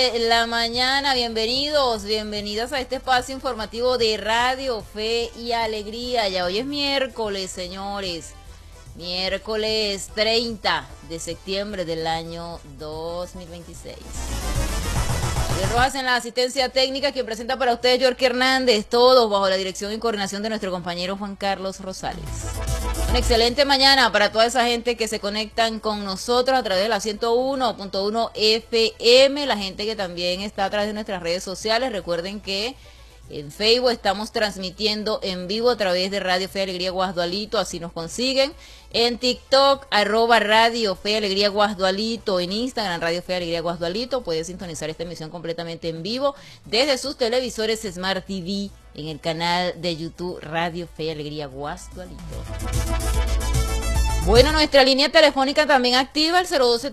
La mañana, bienvenidos, bienvenidas a este espacio informativo de Radio Fe y Alegría. Ya hoy es miércoles, señores, miércoles 30 de septiembre del año 2026. Javier Rojas en la asistencia técnica, quien presenta para ustedes Yorky Hernández, todos bajo la dirección y coordinación de nuestro compañero Juan Carlos Rosales. Una excelente mañana para toda esa gente que se conectan con nosotros a través de la 101.1 FM, la gente que también está a través de nuestras redes sociales. Recuerden que en Facebook estamos transmitiendo en vivo a través de Radio Fe y Alegría Guasdualito, así nos consiguen. En TikTok, @Radio Fe y Alegría Guasdualito. En Instagram, Radio Fe y Alegría Guasdualito. Puede sintonizar esta emisión completamente en vivo desde sus televisores Smart TV en el canal de YouTube Radio Fe y Alegría Guasdualito. Bueno, nuestra línea telefónica también activa, el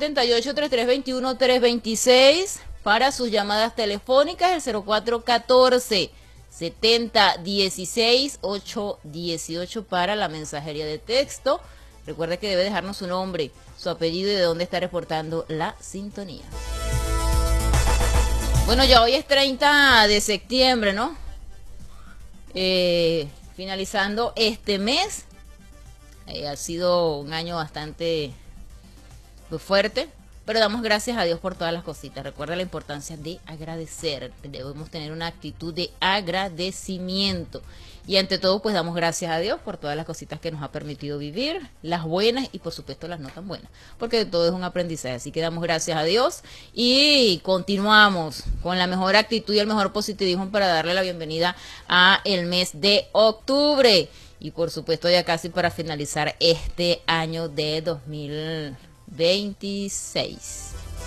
0278-3321-326. Para sus llamadas telefónicas, el 0414-7016-818 para la mensajería de texto. Recuerde que debe dejarnos su nombre, su apellido y de dónde está reportando la sintonía. Bueno, ya hoy es 30 de septiembre, ¿no? Finalizando este mes. Ha sido un año bastante fuerte, pero damos gracias a Dios por todas las cositas. Recuerda la importancia de agradecer. Debemos tener una actitud de agradecimiento. Y ante todo, pues damos gracias a Dios por todas las cositas que nos ha permitido vivir, las buenas y por supuesto las no tan buenas, porque de todo es un aprendizaje. Así que damos gracias a Dios y continuamos con la mejor actitud y el mejor positivismo para darle la bienvenida a el mes de octubre. Y por supuesto ya casi para finalizar este año de 2026.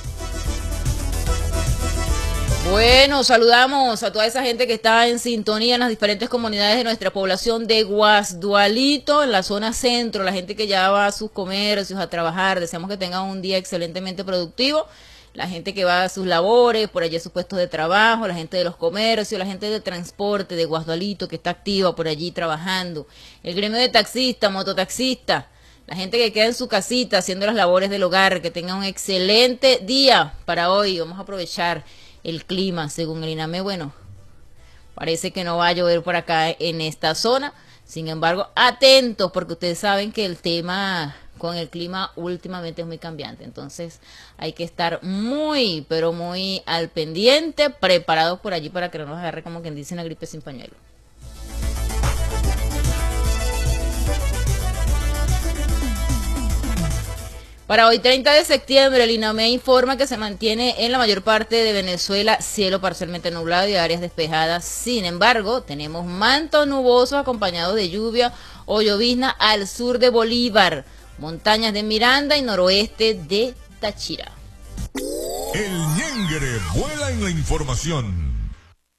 Bueno, saludamos a toda esa gente que está en sintonía en las diferentes comunidades de nuestra población de Guasdualito, en la zona centro, la gente que ya va a sus comercios, a trabajar. Deseamos que tengan un día excelentemente productivo. La gente que va a sus labores, por allí a sus puestos de trabajo, la gente de los comercios, la gente de transporte de Guasdualito que está activa por allí trabajando, el gremio de taxistas, mototaxistas, la gente que queda en su casita haciendo las labores del hogar, que tengan un excelente día para hoy. Vamos a aprovechar el clima, según el INAME, bueno, parece que no va a llover por acá en esta zona. Sin embargo, atentos, porque ustedes saben que el tema con el clima últimamente es muy cambiante. Entonces hay que estar muy, pero muy al pendiente, preparados por allí para que no nos agarre, como quien dice, una gripe sin pañuelo. Para hoy 30 de septiembre, el INAME informa que se mantiene en la mayor parte de Venezuela cielo parcialmente nublado y áreas despejadas. Sin embargo, tenemos mantos nubosos acompañados de lluvia o llovizna al sur de Bolívar, montañas de Miranda y noroeste de Táchira. El ñengre vuela en la información.